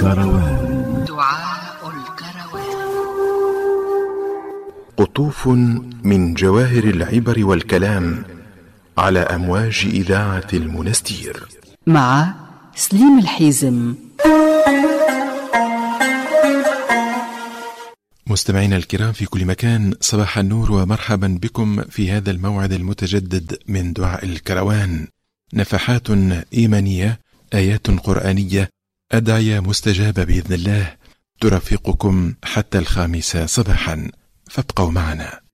الكروان. دعاء الكروان. قطوف من جواهر العبر والكلام على أمواج إذاعة المنستير مع سليم الحيزم. مستمعينا الكرام في كل مكان، صباح النور ومرحبا بكم في هذا الموعد المتجدد من دعاء الكروان. نفحات إيمانية، آيات قرآنية، أدعية مستجابة بإذن الله ترافقكم حتى 5 صباحا، فابقوا معنا.